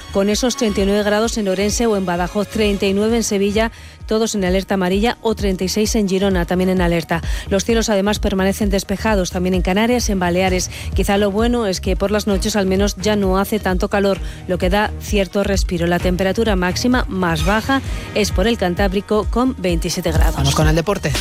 con esos 39 grados en Orense o en Badajoz, 39 en Sevilla, todos en alerta amarilla, o 36 en Girona, también en alerta. Los cielos además permanecen despejados, también en Canarias, en Baleares. Quizá lo bueno es que por las noches al menos ya no hace tanto calor, lo que da cierto respiro. La temperatura máxima más baja es por el Cantábrico con 27 grados. Vamos con el deporte.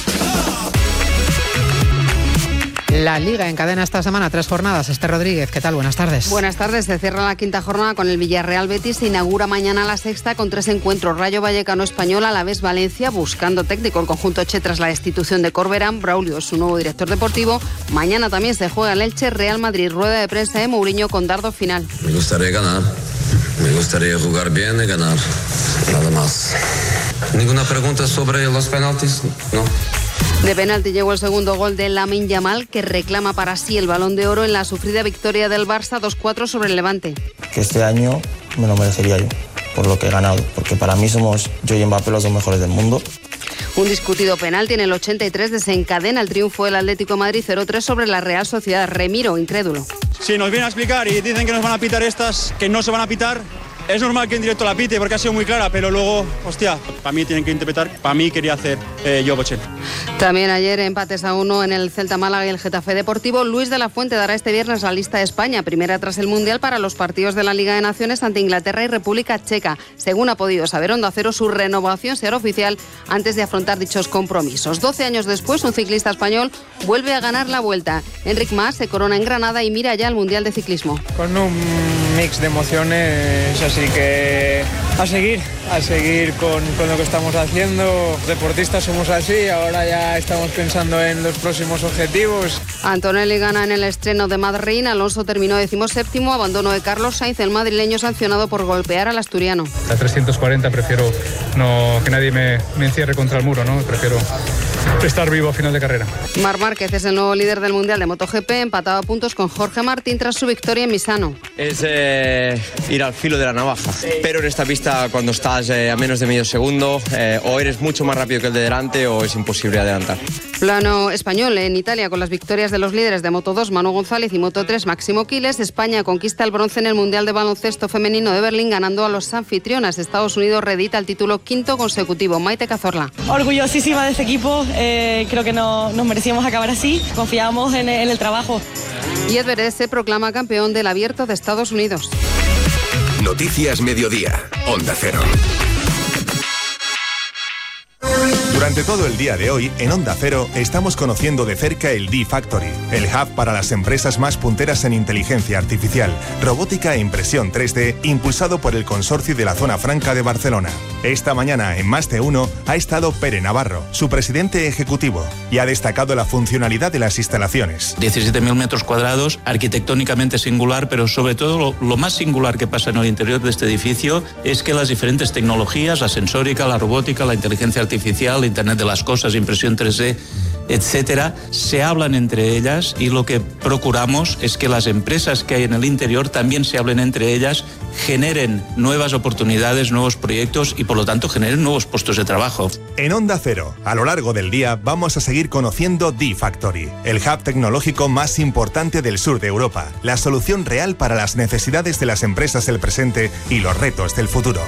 La Liga encadena esta semana 3 jornadas. Esther Rodríguez, ¿qué tal? Buenas tardes. Buenas tardes. Se cierra la quinta jornada con el Villarreal Betis. Se inaugura mañana la sexta con 3 encuentros. Rayo Vallecano Español, Alavés Valencia, buscando técnico el conjunto Che tras la destitución de Corberán. Braulio es su nuevo director deportivo. Mañana también se juega el Elche Real Madrid. Rueda de prensa de Mourinho con dardo final. Me gustaría ganar. Me gustaría jugar bien y ganar. Nada más. ¿Ninguna pregunta sobre los penaltis? No. De penalti llegó el segundo gol de Lamine Yamal, que reclama para sí el Balón de Oro en la sufrida victoria del Barça 2-4 sobre el Levante. Que este año me lo merecería yo, por lo que he ganado, porque para mí somos yo y Mbappé los dos mejores del mundo. Un discutido penalti en el 83 desencadena el triunfo del Atlético de Madrid 0-3 sobre la Real Sociedad. Remiro, incrédulo. Si nos vienen a explicar y dicen que nos van a pitar estas, que no se van a pitar, es normal que en directo la pite porque ha sido muy clara, pero luego, hostia, para mí tienen que interpretar, para mí quería hacer yo Bochel. También ayer empates a 1 en el Celta Málaga y el Getafe Deportivo. Luis de la Fuente dará este viernes la lista de España, primera tras el Mundial para los partidos de la Liga de Naciones ante Inglaterra y República Checa. Según ha podido saber Onda Cero, su renovación será oficial antes de afrontar dichos compromisos. 12 años después, un ciclista español vuelve a ganar la Vuelta. Enric Mas se corona en Granada y mira ya al Mundial de Ciclismo. Con un mix de emociones, así que a seguir con lo que estamos haciendo. Deportistas somos así, ahora ya estamos pensando en los próximos objetivos. Antonelli gana en el estreno de Madrid. Alonso terminó 17º, abandono de Carlos Sainz, el madrileño sancionado por golpear al asturiano. A 340 prefiero que nadie me encierre contra el muro, ¿no? Prefiero estar vivo a final de carrera. Marc Márquez es el nuevo líder del Mundial de MotoGP, empatado a puntos con Jorge Martín tras su victoria en Misano. Es ir al filo de la navaja, pero en esta pista cuando estás a menos de medio segundo o eres mucho más rápido que el de delante o es imposible adelantar. Plano español en Italia con las victorias de los líderes de Moto2 Manu González y Moto3 Máximo Quiles. España conquista el bronce en el Mundial de Baloncesto Femenino de Berlín ganando a los anfitrionas. Estados Unidos reedita el título quinto consecutivo. Maite Cazorla. Orgullosísima de este equipo, creo que nos merecíamos acabar así, confiamos en el trabajo. Y Everest se proclama campeón del Abierto de Estados Unidos. Noticias Mediodía, Onda Cero. Durante todo el día de hoy, en Onda Cero, estamos conociendo de cerca el D-Factory, el hub para las empresas más punteras en inteligencia artificial, robótica e impresión 3D, impulsado por el Consorcio de la Zona Franca de Barcelona. Esta mañana, en Más de Uno, ha estado Pere Navarro, su presidente ejecutivo, y ha destacado la funcionalidad de las instalaciones. 17.000 metros cuadrados, arquitectónicamente singular, pero sobre todo lo más singular que pasa en el interior de este edificio es que las diferentes tecnologías, la sensórica, la robótica, la inteligencia artificial, Internet de las cosas, impresión 3D, etcétera, se hablan entre ellas y lo que procuramos es que las empresas que hay en el interior también se hablen entre ellas, generen nuevas oportunidades, nuevos proyectos y por lo tanto generen nuevos puestos de trabajo. En Onda Cero, a lo largo del día, vamos a seguir conociendo D-Factory, el hub tecnológico más importante del sur de Europa, la solución real para las necesidades de las empresas del presente y los retos del futuro.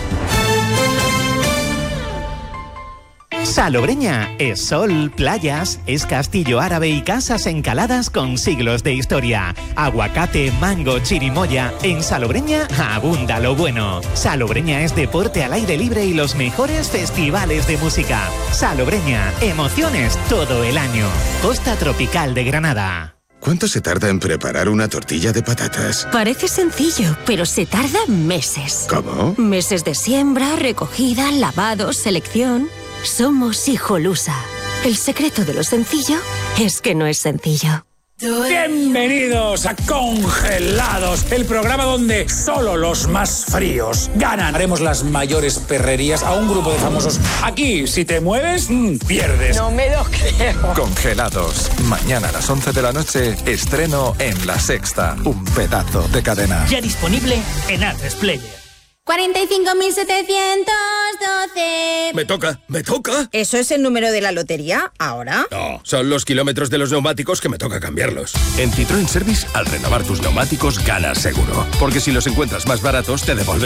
Salobreña es sol, playas, es castillo árabe y casas encaladas con siglos de historia. Aguacate, mango, chirimoya. En Salobreña abunda lo bueno. Salobreña es deporte al aire libre y los mejores festivales de música. Salobreña, emociones todo el año. Costa tropical de Granada. ¿Cuánto se tarda en preparar una tortilla de patatas? Parece sencillo, pero se tarda meses. ¿Cómo? Meses de siembra, recogida, lavado, selección. Somos Hijolusa. El secreto de lo sencillo es que no es sencillo. Bienvenidos a Congelados, el programa donde solo los más fríos ganan. Haremos las mayores perrerías a un grupo de famosos. Aquí, si te mueves, pierdes. No me lo creo. Congelados. Mañana a las 11 de la noche, estreno en La Sexta. Un pedazo de cadena. Ya disponible en A3Player. 45.712. ¿Me toca? ¿Eso es el número de la lotería? ¿Ahora? No, son los kilómetros de los neumáticos que me toca cambiarlos. En Citroën Service, al renovar tus neumáticos, ganas seguro. Porque si los encuentras más baratos, te devolvemos